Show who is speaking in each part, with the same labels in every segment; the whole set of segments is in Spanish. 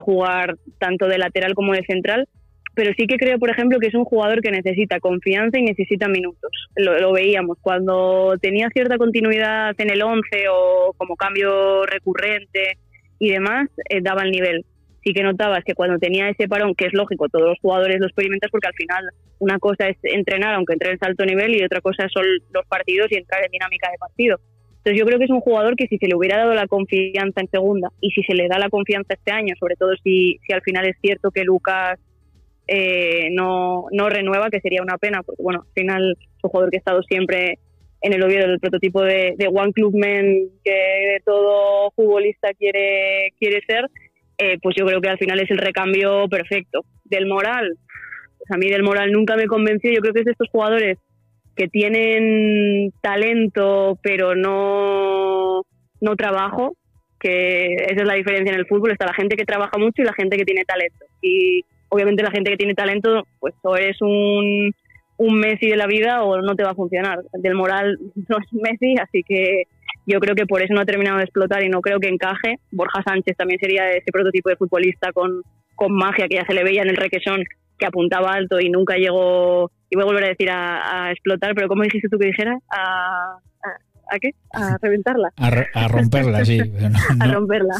Speaker 1: jugar tanto de lateral como de central, pero sí que creo, por ejemplo, que es un jugador que necesita confianza y necesita minutos. Lo veíamos cuando tenía cierta continuidad en el 11 o como cambio recurrente y demás, daba el nivel. Sí que notabas que cuando tenía ese parón, que es lógico, todos los jugadores lo experimentas porque al final una cosa es entrenar, aunque entrenes a alto nivel, y otra cosa son los partidos y entrar en dinámica de partido. Entonces yo creo que es un jugador que si se le hubiera dado la confianza en segunda y si se le da la confianza este año, sobre todo si al final es cierto que Lucas no renueva, que sería una pena, porque bueno, al final es un jugador que ha estado siempre en el Oviedo, el prototipo de One Club Man que todo futbolista quiere ser. Pues yo creo que al final es el recambio perfecto. Del Moral, pues a mí Del Moral nunca me convenció. Yo creo que es de estos jugadores que tienen talento pero no trabajo, que esa es la diferencia en el fútbol. Está la gente que trabaja mucho y la gente que tiene talento, y obviamente la gente que tiene talento pues o es un Messi de la vida o no te va a funcionar. Del Moral no es Messi, así que yo creo que por eso no ha terminado de explotar y no creo que encaje. Borja Sánchez también sería ese prototipo de futbolista con magia, que ya se le veía en el Requesón, que apuntaba alto y nunca llegó, y voy a volver a decir a explotar, pero ¿cómo dijiste tú que dijera? ¿A qué? A reventarla.
Speaker 2: A romperla, sí. No.
Speaker 1: A romperla.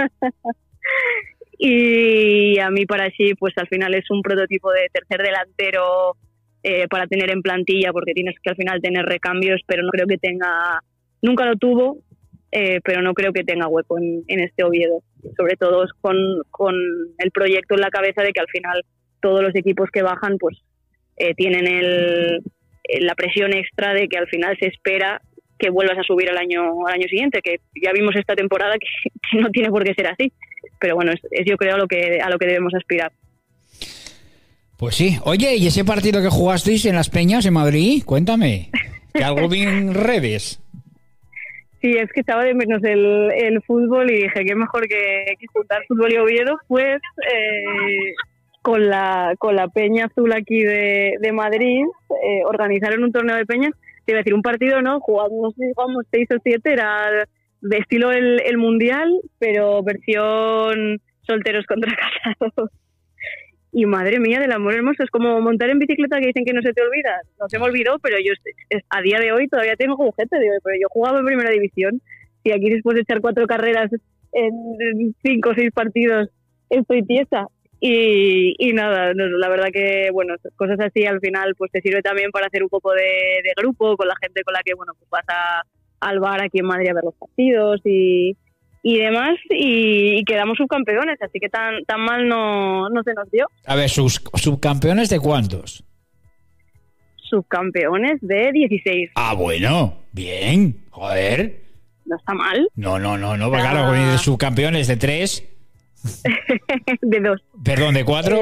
Speaker 1: Y a mí para sí, pues al final es un prototipo de tercer delantero para tener en plantilla, porque tienes que al final tener recambios, pero no creo que tenga... Nunca lo tuvo, pero no creo que tenga hueco en este Oviedo. Sobre todo con el proyecto en la cabeza de que al final todos los equipos que bajan pues tienen la presión extra de que al final se espera que vuelvas a subir al año siguiente, que ya vimos esta temporada que no tiene por qué ser así. Pero bueno, es yo creo a lo que debemos aspirar.
Speaker 2: Pues sí. Oye, ¿y ese partido que jugasteis en Las Peñas, en Madrid? Cuéntame. Que algo vi en redes.
Speaker 1: Sí, es que estaba de menos el fútbol y dije, qué mejor que juntar fútbol y Oviedo, pues con la Peña Azul aquí de Madrid, organizaron un torneo de peñas. Te iba a decir, un partido, ¿no? Jugamos 6 o 7, era de estilo el Mundial, pero versión solteros contra casados. Y madre mía, del amor hermoso, es como montar en bicicleta, que dicen que no se te olvida. No se me olvidó, pero yo a día de hoy todavía tengo agujete, digo, pero yo jugaba en primera división. Si aquí después de echar 4 carreras en 5 o 6 partidos estoy tiesa. Y nada, la verdad que, bueno, cosas así al final pues te sirve también para hacer un poco de grupo con la gente con la que, bueno, pues vas al bar aquí en Madrid a ver los partidos y demás, y quedamos subcampeones, así que tan mal no se nos dio.
Speaker 2: A ver, ¿subcampeones de cuántos?
Speaker 1: Subcampeones de 16.
Speaker 2: Ah, bueno, bien, joder.
Speaker 1: No está mal.
Speaker 2: No, porque claro, de subcampeones de 3...
Speaker 1: de 2.
Speaker 2: Perdón, ¿de 4?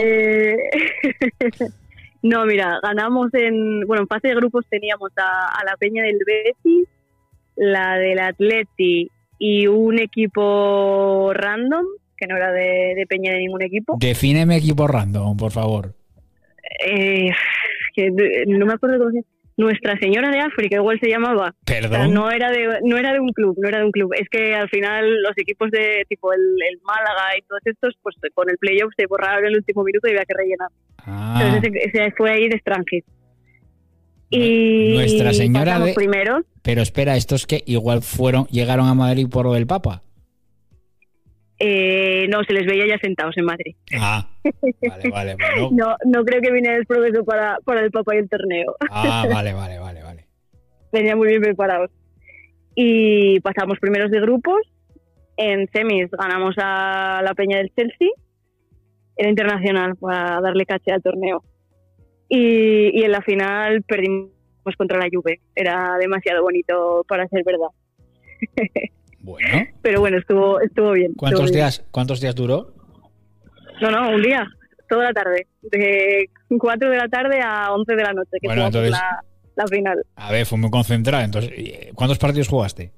Speaker 1: No, mira, ganamos en fase de grupos teníamos a la Peña del Betis, la del Atleti y un equipo random, que no era de Peña de ningún equipo.
Speaker 2: Defíneme equipo random, por favor.
Speaker 1: Que no me acuerdo cómo se llama. Nuestra Señora de África, igual se llamaba.
Speaker 2: ¿Perdón?
Speaker 1: O sea, no era de un club. Es que al final los equipos de tipo el Málaga y todos estos, pues con el playoff se borraron en el último minuto y había que rellenar. Entonces ese fue ahí de extranjero. Y
Speaker 2: Nuestra Señora de...
Speaker 1: primeros.
Speaker 2: Pero espera, estos que igual llegaron a Madrid por lo del Papa.
Speaker 1: No, se les veía ya sentados en Madrid.
Speaker 2: Ah, vale. Bueno.
Speaker 1: No creo que viniera el progreso para el Papa y el torneo.
Speaker 2: Ah, vale.
Speaker 1: Venían muy bien preparados. Y pasamos primeros de grupos. En semis ganamos a la Peña del Chelsea. Era internacional para darle caché al torneo. Y en la final perdimos contra la Juve. Era demasiado bonito para ser verdad.
Speaker 2: Bueno.
Speaker 1: Pero bueno, estuvo bien.
Speaker 2: ¿Cuántos días duró?
Speaker 1: No, un día, toda la tarde. De 4 de la tarde a 11 de la noche, que
Speaker 2: bueno, entonces,
Speaker 1: la final.
Speaker 2: A ver, fue muy concentrada. Entonces, ¿cuántos partidos jugaste?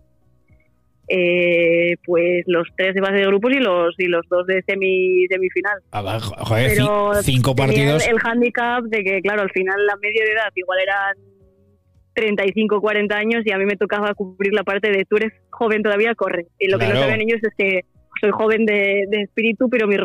Speaker 1: Pues los 3 de base de grupos y los 2 de semifinal.
Speaker 2: Joder,
Speaker 1: pero
Speaker 2: 5 partidos.
Speaker 1: El hándicap de que, claro, al final la media de edad igual eran 35, 40 años y a mí me tocaba cubrir la parte de tú eres joven todavía, corre. Y lo que no saben ellos es que soy joven de espíritu, pero mis